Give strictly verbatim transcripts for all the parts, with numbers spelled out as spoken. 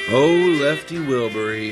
Oh, Lefty Wilbury,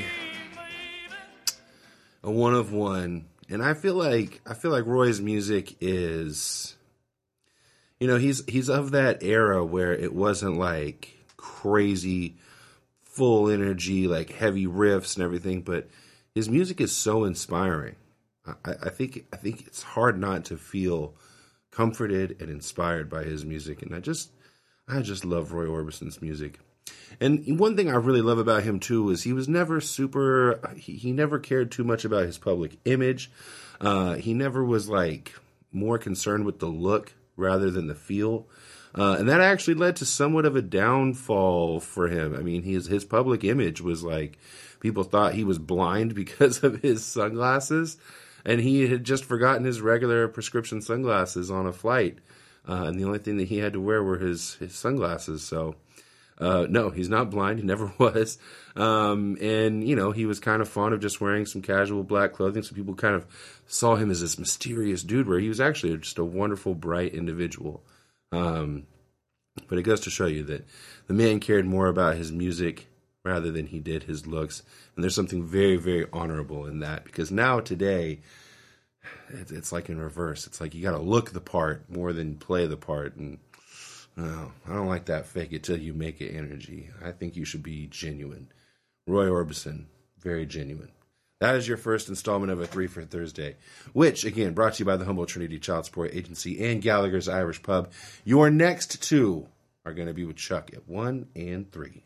a one of one, and I feel like I feel like Roy's music is, you know, he's he's of that era where it wasn't like crazy, full energy, like heavy riffs and everything, but his music is so inspiring. I, I think I think it's hard not to feel comforted and inspired by his music, and I just I just love Roy Orbison's music. And one thing I really love about him, too, is he was never super, he, he never cared too much about his public image. Uh, he never was, like, more concerned with the look rather than the feel. Uh, and that actually led to somewhat of a downfall for him. I mean, his, his public image was, like, people thought he was blind because of his sunglasses. And he had just forgotten his regular prescription sunglasses on a flight. Uh, and the only thing that he had to wear were his, his sunglasses, so... Uh, no, he's not blind. He never was. Um, and, you know, he was kind of fond of just wearing some casual black clothing. So people kind of saw him as this mysterious dude where he was actually just a wonderful, bright individual. Um, but it goes to show you that the man cared more about his music rather than he did his looks. And there's something very, very honorable in that, because now today it's like in reverse. It's like you got to look the part more than play the part. And no, I don't like that fake it till you make it energy. I think you should be genuine. Roy Orbison, very genuine. That is your first installment of a Three for Thursday, which, again, brought to you by the Humboldt Trinity Child Support Agency and Gallagher's Irish Pub. Your next two are going to be with Chuck at one and three.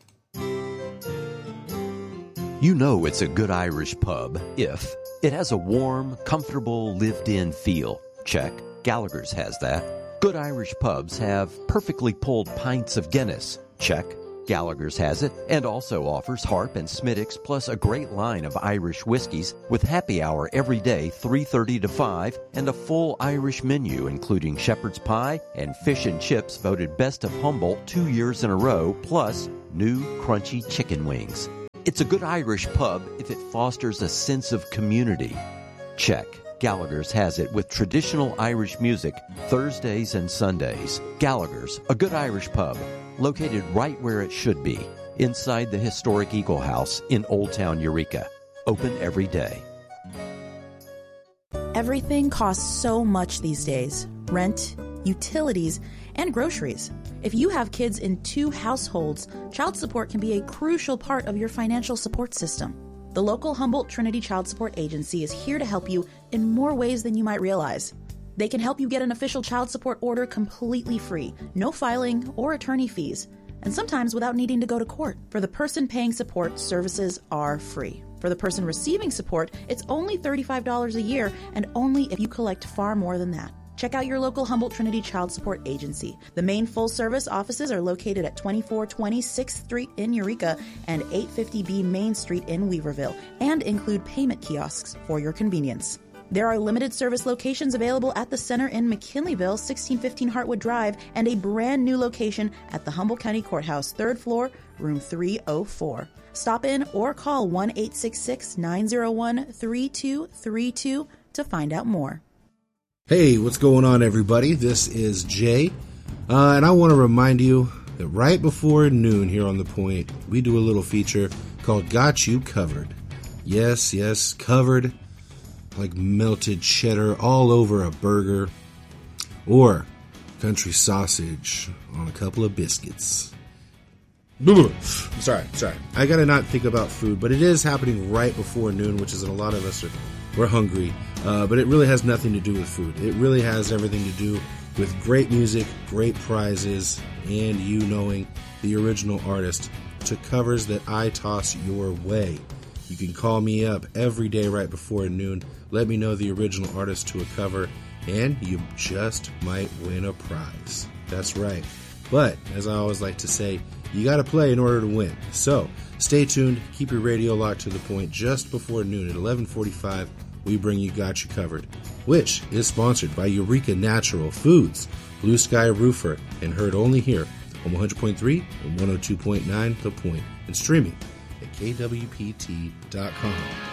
You know it's a good Irish pub if it has a warm, comfortable, lived-in feel. Check. Gallagher's has that. Good Irish pubs have perfectly pulled pints of Guinness. Check. Gallagher's has it, and also offers Harp and Smithwick's, plus a great line of Irish whiskeys with happy hour every day, three thirty to five, and a full Irish menu including shepherd's pie and fish and chips voted best of Humboldt two years in a row, plus new crunchy chicken wings. It's a good Irish pub if it fosters a sense of community. Check. Gallagher's has it with traditional Irish music Thursdays and Sundays. Gallagher's, a good Irish pub, located right where it should be, inside the historic Eagle House in Old Town Eureka. Open every day. Everything costs so much these days. Rent, utilities, and groceries. If you have kids in two households, child support can be a crucial part of your financial support system. The local Humboldt Trinity Child Support Agency is here to help you in more ways than you might realize. They can help you get an official child support order completely free, no filing or attorney fees, and sometimes without needing to go to court. For the person paying support, services are free. For the person receiving support, it's only thirty-five dollars a year, and only if you collect far more than that. Check out your local Humboldt Trinity Child Support Agency. The main full-service offices are located at twenty-four twenty sixth Street in Eureka and eight fifty B Main Street in Weaverville, and include payment kiosks for your convenience. There are limited service locations available at the center in McKinleyville, sixteen fifteen Hartwood Drive, and a brand new location at the Humboldt County Courthouse, third floor, room three oh four. Stop in or call one eight six six, nine oh one, three two three two to find out more. Hey, what's going on, everybody? This is Jay, uh, and I want to remind you that right before noon here on The Point, we do a little feature called Got You Covered. Yes, yes, covered like melted cheddar all over a burger, or country sausage on a couple of biscuits. Sorry, sorry. I gotta not think about food, but it is happening right before noon, which is that a lot of us are we're hungry. Uh, but it really has nothing to do with food. It really has everything to do with great music, great prizes, and you knowing the original artist to covers that I toss your way. You can call me up every day right before noon. Let me know the original artist to a cover, and you just might win a prize. That's right. But, as I always like to say, you got to play in order to win. So, stay tuned. Keep your radio locked to The Point. Just before noon at eleven forty-five, we bring you Got You Covered, which is sponsored by Eureka Natural Foods, Blue Sky Roofer, and heard only here on one hundred point three and one oh two point nine The Point, and streaming at K W P T dot com.